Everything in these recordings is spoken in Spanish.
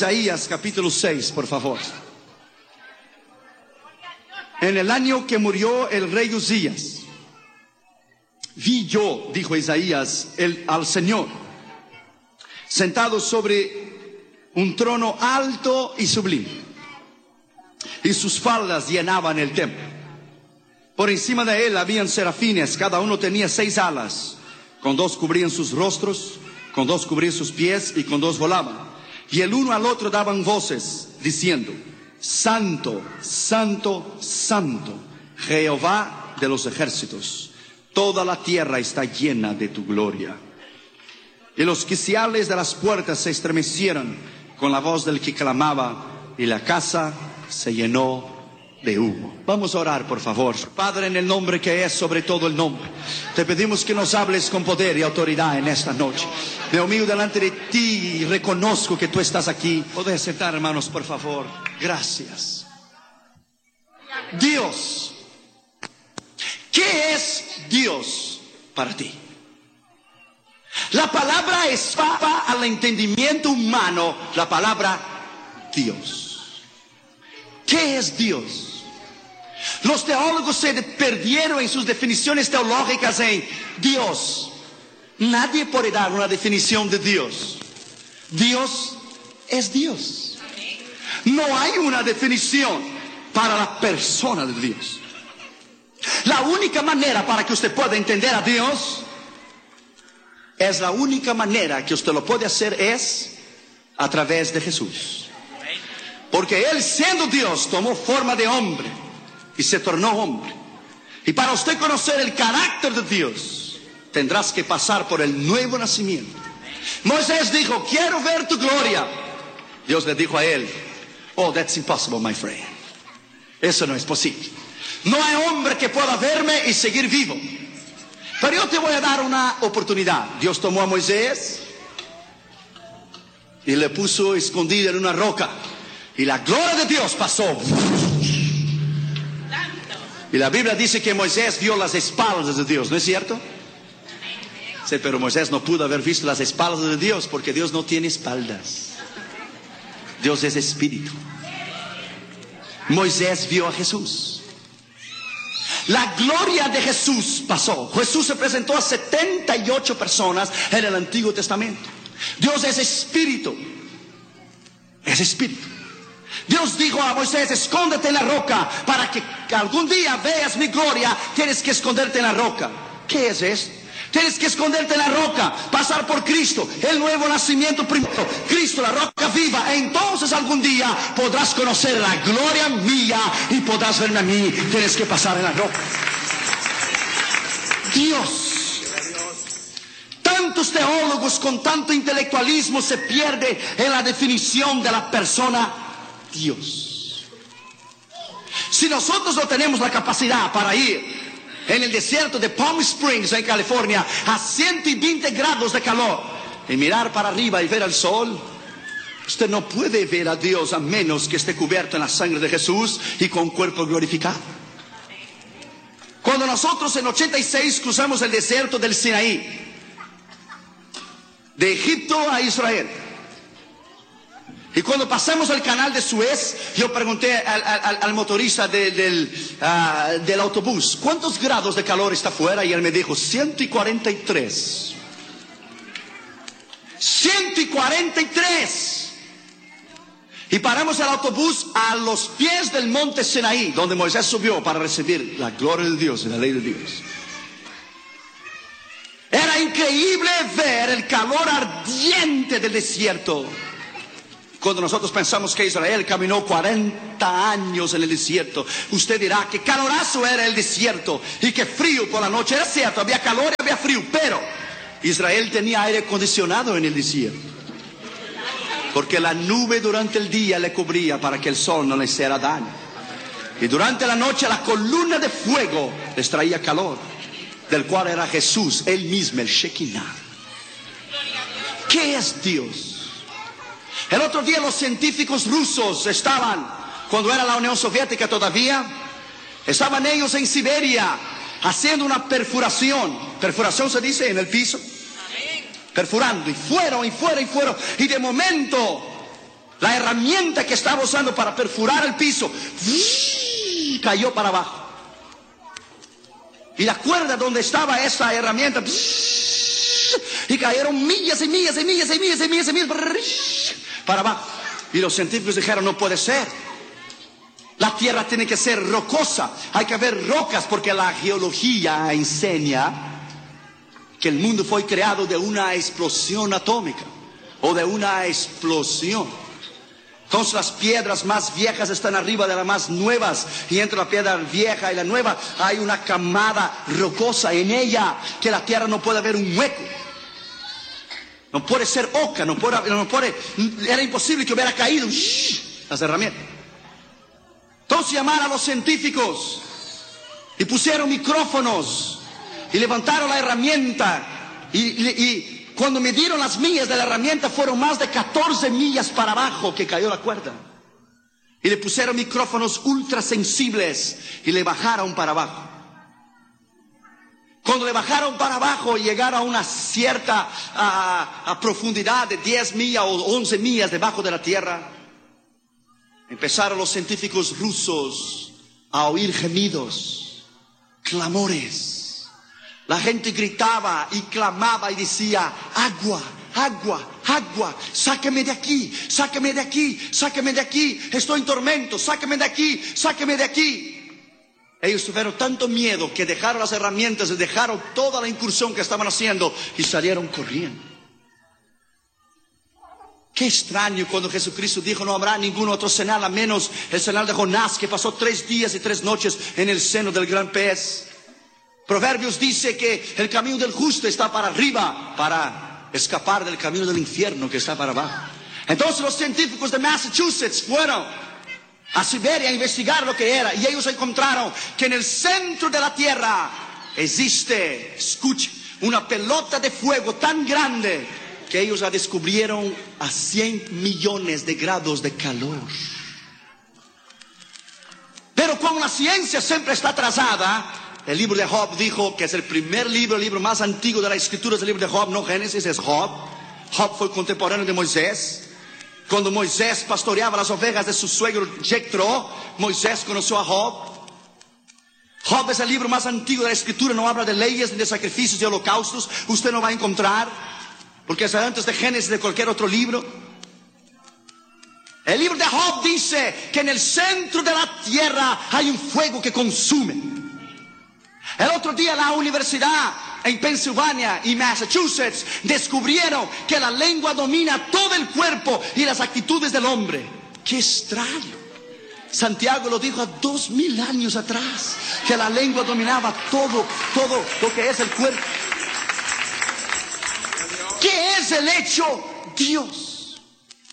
Isaías capítulo 6, por favor. En el año que murió el rey Uzías, vi yo, dijo Isaías, al Señor, sentado sobre un trono alto y sublime, y sus faldas llenaban el templo. Por encima de él habían serafines, cada uno tenía 6 alas, con 2 cubrían sus rostros, con 2 cubrían sus pies, y con 2 volaban. Y el uno al otro daban voces, diciendo: Santo, Santo, Santo, Jehová de los ejércitos, toda la tierra está llena de tu gloria. Y los quiciales de las puertas se estremecieron con la voz del que clamaba, y la casa se llenó de humo. Vamos a orar, por favor. Padre, en el nombre que es sobre todo el nombre, te pedimos que nos hables con poder y autoridad en esta noche. Me humillo delante de ti y reconozco que tú estás aquí. Podés sentar, hermanos, por favor. Gracias. Dios. ¿Qué es Dios para ti? La palabra escapa al entendimiento humano, la palabra Dios. ¿Qué es Dios? Los teólogos se perdieron en sus definiciones teológicas en Dios. Nadie puede dar una definición de Dios. Dios es Dios. No hay una definición para la persona de Dios. La única manera para que usted pueda entender a Dios, la única manera que usted lo puede hacer es a través de Jesús. Porque Él, siendo Dios, tomó forma de hombre y se tornó hombre. Y para usted conocer el carácter de Dios, tendrás que pasar por el nuevo nacimiento. Moisés dijo: quiero ver tu gloria. Dios le dijo a él: oh, that's impossible, my friend. Eso no es posible. No hay hombre que pueda verme y seguir vivo. Pero yo te voy a dar una oportunidad. Dios tomó a Moisés y le puso escondido en una roca. Y la gloria de Dios pasó. Y la Biblia dice que Moisés vio las espaldas de Dios, ¿no es cierto? Sí, pero Moisés no pudo haber visto las espaldas de Dios, porque Dios no tiene espaldas. Dios es espíritu. Moisés vio a Jesús. La gloria de Jesús pasó. Jesús se presentó a 78 personas en el Antiguo Testamento. Dios es espíritu. Es espíritu. Dios dijo a Moisés: escóndete en la roca, para que algún día veas mi gloria. Tienes que esconderte en la roca. ¿Qué es esto? Tienes que esconderte en la roca, pasar por Cristo, el nuevo nacimiento primero, Cristo, la roca viva. Entonces algún día podrás conocer la gloria mía y podrás verme a mí. Tienes que pasar en la roca. Dios. Tantos teólogos con tanto intelectualismo se pierden en la definición de la persona Dios. Si nosotros no tenemos la capacidad para ir en el desierto de Palm Springs, en California, a 120 grados de calor, y mirar para arriba y ver el sol, usted no puede ver a Dios a menos que esté cubierto en la sangre de Jesús y con cuerpo glorificado. Cuando nosotros en 86 cruzamos el desierto del Sinaí, de Egipto a Israel, y cuando pasamos el canal de Suez, yo pregunté al motorista del autobús: ¿cuántos grados de calor está afuera? Y él me dijo: 143. 143. Y paramos el autobús a los pies del monte Sinaí, donde Moisés subió para recibir la gloria de Dios y la ley de Dios. Era increíble ver el calor ardiente del desierto. Cuando nosotros pensamos que Israel caminó 40 años en el desierto, usted dirá: que calorazo era el desierto y que frío por la noche. Era cierto, había calor y había frío, pero Israel tenía aire acondicionado en el desierto, porque la nube durante el día le cubría para que el sol no le hiciera daño, y durante la noche la columna de fuego les traía calor, del cual era Jesús, él mismo, el Shekinah. ¿Qué es Dios? El otro día los científicos rusos estaban, cuando era la Unión Soviética todavía, estaban ellos en Siberia haciendo una perforación. Perforación se dice en el piso. Perforando, y fueron, y de momento La herramienta que estaba usando para perforar el piso cayó para abajo. Y la cuerda donde estaba esa herramienta, y cayeron millas y millas y millas y millas y millas y millas para abajo. Y los científicos dijeron, no puede ser. La tierra tiene que ser rocosa. Hay que haber rocas porque la geología enseña que el mundo fue creado de una explosión atómica o de una explosión. Entonces las piedras más viejas están arriba de las más nuevas, y entre la piedra vieja y la nueva hay una camada rocosa en ella, que la tierra no puede haber un hueco. No puede ser oca, era imposible que hubiera caído las herramientas. Entonces llamaron a los científicos y pusieron micrófonos y levantaron la herramienta y cuando midieron las millas de la herramienta fueron más de 14 millas para abajo que cayó la cuerda. Y le pusieron micrófonos ultra sensibles y le bajaron para abajo. Cuando le bajaron para abajo y llegaron a una cierta a profundidad de 10 millas o 11 millas debajo de la tierra, empezaron los científicos rusos a oír gemidos, clamores. La gente gritaba y clamaba y decía, agua, agua, agua, sáqueme de aquí, sáqueme de aquí, sáqueme de aquí, estoy en tormento, sáqueme de aquí, sáqueme de aquí. Ellos tuvieron tanto miedo que dejaron las herramientas y dejaron toda la incursión que estaban haciendo y salieron corriendo. Qué extraño cuando Jesucristo dijo, no habrá ningún otro señal a menos el señal de Jonás, que pasó 3 días y 3 noches en el seno del gran pez. Proverbios dice que el camino del justo está para arriba, para escapar del camino del infierno que está para abajo. Entonces los científicos de Massachusetts fueron a Siberia a investigar lo que era, y ellos encontraron que en el centro de la tierra existe, escuche, una pelota de fuego tan grande que ellos la descubrieron a 100 millones de grados de calor. Pero como la ciencia siempre está atrasada, el libro de Job dijo que es el primer libro, el libro más antiguo de la escritura es el libro de Job, no Génesis, es Job. Job fue contemporáneo de Moisés. Cuando Moisés pastoreaba las ovejas de su suegro Jethro, Moisés conoció a Job. Job es el libro más antiguo de la escritura, no habla de leyes ni de sacrificios y holocaustos. Usted no va a encontrar, porque es antes de Génesis de cualquier otro libro. El libro de Job dice que en el centro de la tierra hay un fuego que consume. El otro día la universidad en Pensilvania y Massachusetts descubrieron que la lengua domina todo el cuerpo y las actitudes del hombre. ¡Qué extraño! Santiago lo dijo 2000 años atrás, que la lengua dominaba todo lo que es el cuerpo. ¿Qué es el hecho? Dios.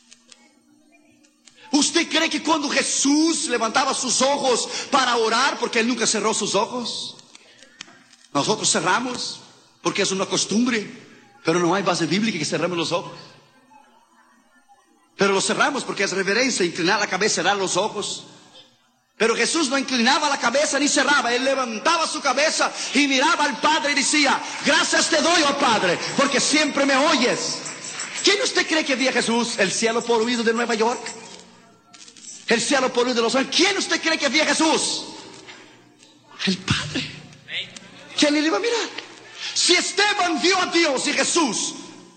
¿Usted cree que cuando Jesús levantaba sus ojos para orar, porque Él nunca cerró sus ojos? Nosotros cerramos porque es una costumbre, pero no hay base bíblica que cerremos los ojos. Pero lo cerramos porque es reverencia, inclinar la cabeza, cerrar los ojos. Pero Jesús no inclinaba la cabeza ni cerraba, Él levantaba su cabeza y miraba al Padre y decía, gracias te doy, oh Padre, porque siempre me oyes. ¿Quién usted cree que veía Jesús? ¿El cielo poluido de Nueva York? ¿El cielo poluido de Los Ángeles? ¿Quién usted cree que veía Jesús? El Padre. ¿Quién le iba a mirar? Si Esteban vio a Dios y Jesús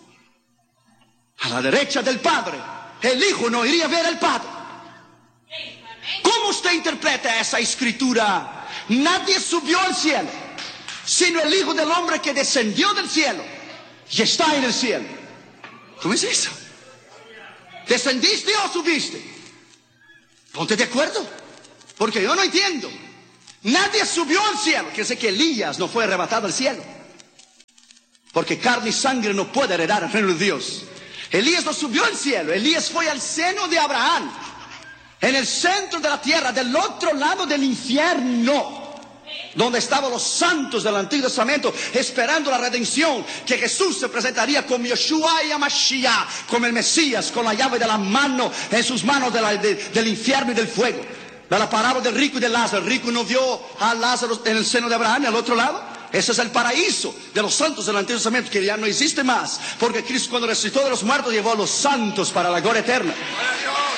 a la derecha del Padre, el Hijo no iría a ver al Padre. ¿Cómo usted interpreta esa escritura? Nadie subió al cielo, sino el Hijo del Hombre que descendió del cielo y está en el cielo. ¿Cómo es eso? ¿Descendiste o subiste? Ponte de acuerdo, porque yo no entiendo. Nadie subió al cielo. Quiere decir que Elías no fue arrebatado al cielo, porque carne y sangre no puede heredar el reino de Dios. Elías no subió al cielo. Elías fue al seno de Abraham, en el centro de la tierra, del otro lado del infierno, donde estaban los santos del Antiguo Testamento, esperando la redención, que Jesús se presentaría como Yeshua y Mashiach, como el Mesías, con la llave de la mano en sus manos del infierno y del fuego. La parábola del rico y de Lázaro. El rico no vio a Lázaro en el seno de Abraham, al otro lado. Ese es el paraíso de los santos del Antiguo Testamento, que ya no existe más, porque Cristo, cuando resucitó de los muertos, llevó a los santos para la gloria eterna.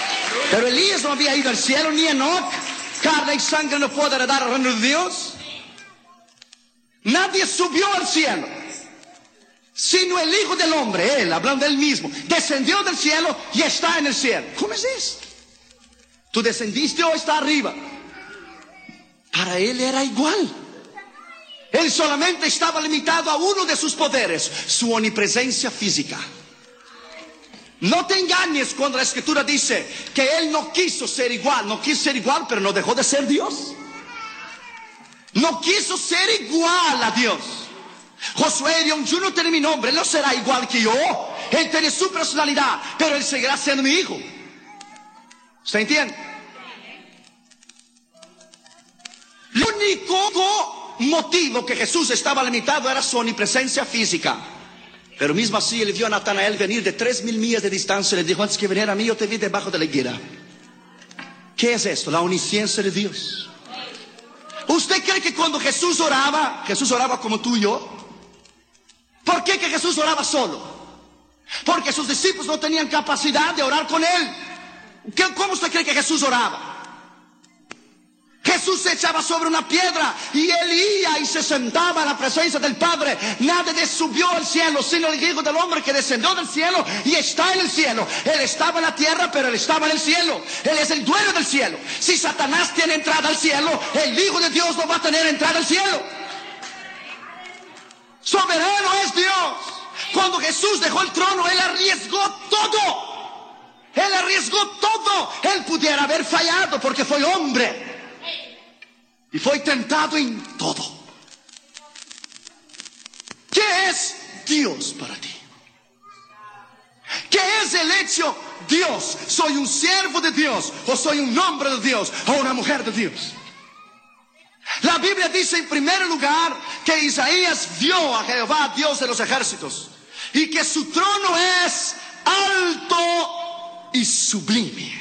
Pero Elías no había ido al cielo, ni Enoc. Carne y sangre no puede heredar el reino de Dios. Nadie subió al cielo, sino el Hijo del Hombre, Él, hablando de Él mismo, descendió del cielo y está en el cielo. ¿Cómo es esto? ¿Tú descendiste o está arriba? Para Él era igual. Él solamente estaba limitado a uno de sus poderes, su omnipresencia física. No te engañes cuando la Escritura dice que Él no quiso ser igual, pero no dejó de ser Dios. No quiso ser igual a Dios. Josué dijo: yo no tengo mi nombre, Él no será igual que yo. Él tiene su personalidad, pero Él seguirá siendo mi hijo. ¿Usted entiende? El único motivo que Jesús estaba limitado era su omnipresencia física. Pero mismo así Él vio a Natanael venir de 3,000 millas de distancia y le dijo: antes que viniera a mí, yo te vi debajo de la higuera. ¿Qué es esto? La omnisciencia de Dios. ¿Usted cree que cuando Jesús oraba como tú y yo? ¿Por qué que Jesús oraba solo? Porque sus discípulos no tenían capacidad de orar con Él. ¿Cómo usted cree que Jesús oraba? Jesús se echaba sobre una piedra y Él iba y se sentaba en la presencia del Padre. Nadie subió al cielo, sino el Hijo del Hombre, que descendió del cielo y está en el cielo. Él estaba en la tierra, pero Él estaba en el cielo. Él es el dueño del cielo. Si Satanás tiene entrada al cielo, el Hijo de Dios no va a tener entrada al cielo. Soberano es Dios. Cuando Jesús dejó el trono, Él arriesgó todo. Él arriesgó todo. Él pudiera haber fallado porque fue hombre. Y fue tentado en todo. ¿Qué es Dios para ti? ¿Qué es el hecho Dios? ¿Soy un siervo de Dios? ¿O soy un hombre de Dios? ¿O una mujer de Dios? La Biblia dice en primer lugar que Isaías vio a Jehová, Dios de los ejércitos, y que su trono es alto y sublime.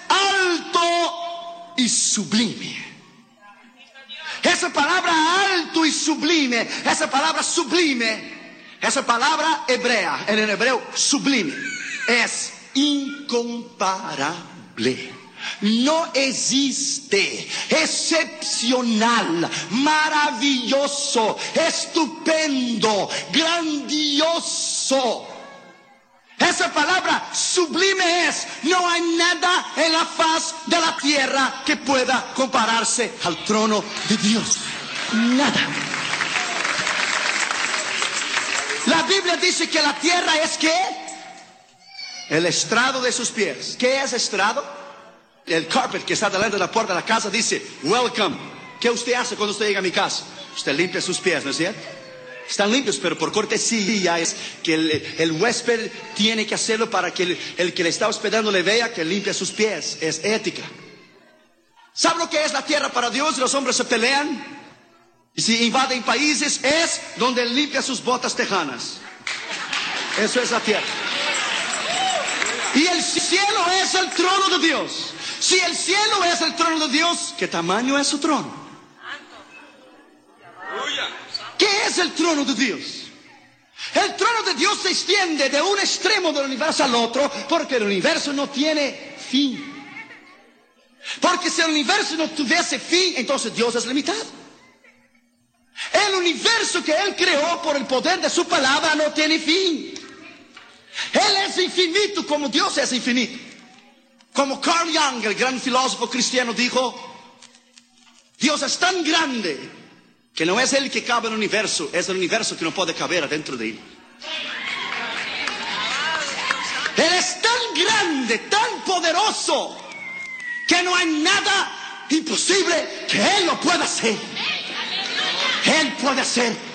Alto y sublime. Esa palabra alto y sublime, esa palabra sublime, esa palabra hebrea, en el hebreo sublime, es incomparable. No existe. Excepcional, maravilloso, estupendo, grandioso. Esa palabra sublime es: no hay nada en la faz de la tierra que pueda compararse al trono de Dios. Nada. La Biblia dice que la tierra es ¿qué? El estrado de sus pies. ¿Qué es estrado? El carpet que está delante de la puerta de la casa dice: welcome. ¿Qué usted hace cuando usted llega a mi casa? Usted limpia sus pies, ¿no es cierto? Están limpios, pero por cortesía es que el huésped tiene que hacerlo para que el que le está hospedando le vea que limpia sus pies. Es ética. ¿Sabe lo que es la tierra para Dios? Los hombres se pelean y si invaden países, es donde Él limpia sus botas tejanas. Eso es la tierra. Y el cielo es el trono de Dios. Si el cielo es el trono de Dios, ¿qué tamaño es su trono? ¿Qué es el trono de Dios? El trono de Dios se extiende de un extremo del universo al otro, porque el universo no tiene fin. Porque si el universo no tuviese fin, entonces Dios es limitado. El universo que Él creó por el poder de su palabra no tiene fin. Él es infinito como Dios es infinito. Como Carl Jung, el gran filósofo cristiano, dijo: Dios es tan grande que no es Él que cabe en el universo, es el universo que no puede caber adentro de Él. Él es tan grande, tan poderoso, que no hay nada imposible que Él no pueda hacer. Él puede hacer